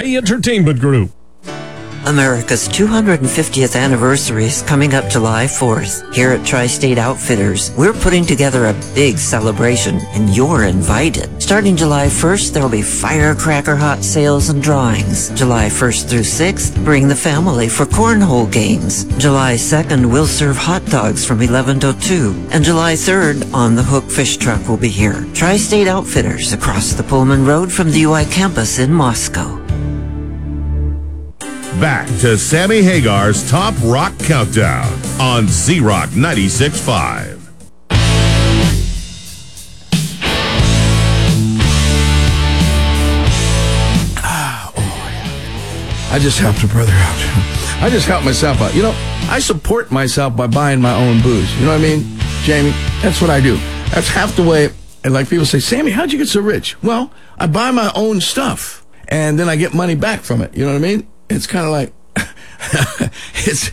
J Entertainment Group. America's 250th anniversary is coming up July 4th. Here at Tri-State Outfitters, we're putting together a big celebration, and you're invited. Starting July 1st, there'll be firecracker hot sales and drawings. July 1st through 6th, bring the family for cornhole games. July 2nd, we'll serve hot dogs from 11 to 2. And July 3rd, On the Hook Fish Truck will be here. Tri-State Outfitters, across the Pullman Road from the UI campus in Moscow. Back to Sammy Hagar's Top Rock Countdown on Z-Rock 96.5. I just helped a brother out. I just helped myself out. You know, I support myself by buying my own booze. You know what I mean, Jamie? That's what I do. That's half the way. And like people say, Sammy, how'd you get so rich? Well, I buy my own stuff, and then I get money back from it. You know what I mean? It's kind of like, it's,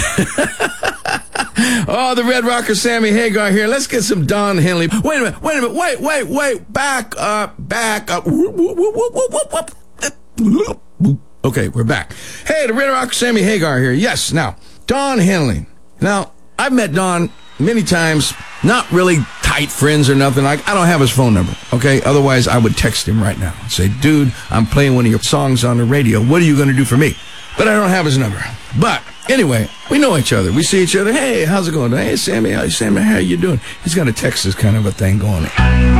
oh, the Red Rocker Sammy Hagar here. Let's get some Don Henley. Wait a minute, wait, back up. Okay, we're back. Hey, the Red Rocker Sammy Hagar here. Yes, now, Don Henley. Now, I've met Don many times, not really tight friends or nothing. I don't have his phone number, okay? Otherwise, I would text him right now and say, dude, I'm playing one of your songs on the radio. What are you going to do for me? But I don't have his number. But anyway, we know each other. We see each other. Hey, how's it going? Hey, Sammy, how you doing? He's got a Texas kind of a thing going.